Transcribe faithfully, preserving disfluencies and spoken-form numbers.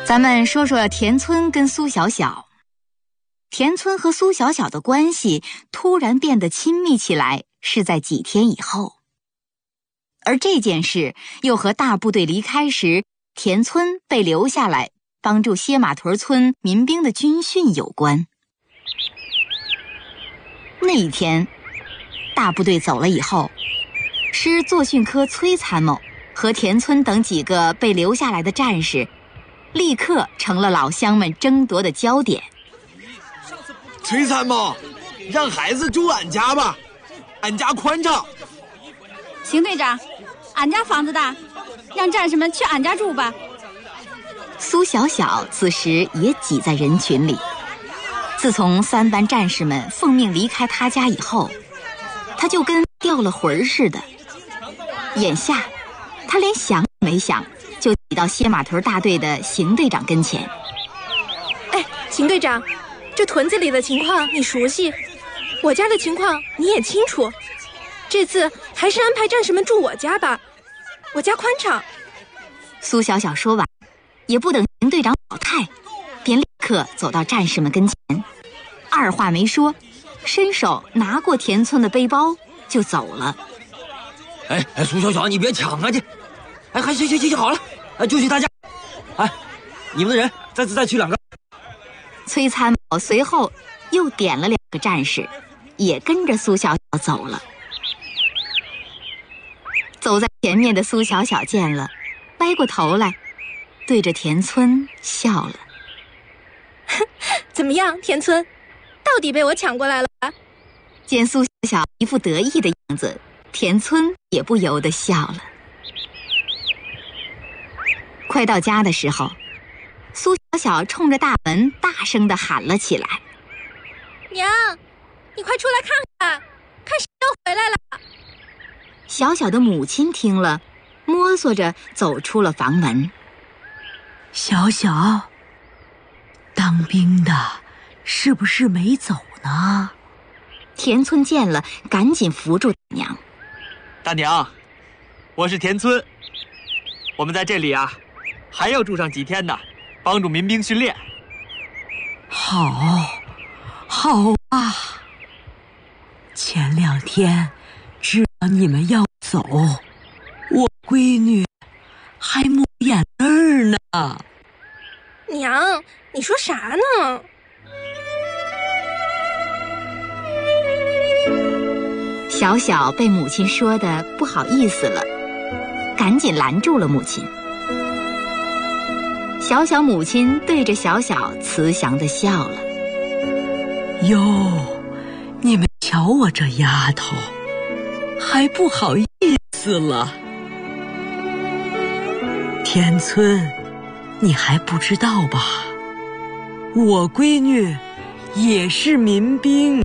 咱们说说田村跟苏小小。田村和苏小小的关系突然变得亲密起来，是在几天以后。而这件事又和大部队离开时，田村被留下来帮助歇马屯村民兵的军训有关。那一天，大部队走了以后，师作训科崔参谋和田村等几个被留下来的战士立刻成了老乡们争夺的焦点。 崔参谋，让孩子住俺家吧，俺家宽敞。 邢队长，俺家房子大，让战士们去俺家住吧。 苏小小此时也挤在人群里。自从三班战士们奉命离开他家以后，他就跟掉了魂似的。眼下他连想也没想，就挤到歇马屯大队的邢队长跟前。 哎，邢队长，这屯子里的情况你熟悉，我家的情况你也清楚，这次还是安排战士们住我家吧，我家宽敞。 苏小小说完，也不等邢队长表态，便立刻走到战士们跟前，二话没说，伸手拿过田村的背包就走了。 哎哎，苏小小，你别抢啊！去，哎，还行行行，好了，哎，就去他家。哎，你们的人再再去两个。 崔参谋随后又点了两个战士，也跟着苏小小走了。走在前面的苏小小见了，歪过头来，对着田村笑了。 怎么样，田村，到底被我抢过来了？ 见苏小小一副得意的样子，田村也不由得笑了。快到家的时候，苏小小冲着大门大声地喊了起来： 娘，你快出来看看，看谁又回来了。 小小的母亲听了，摸索着走出了房门。 小小，当兵的是不是没走呢？ 田村见了，赶紧扶住娘。 大娘，我是田村，我们在这里啊，还要住上几天呢，帮助民兵训练。 好，好啊！前两天知道你们要走，我闺女还抹眼泪呢。 娘，你说啥呢？ 小小被母亲说的不好意思了，赶紧拦住了母亲。小小母亲对着小小慈祥地笑了。 哟，你们瞧我这丫头，还不好意思了。田村，你还不知道吧？我闺女也是民兵。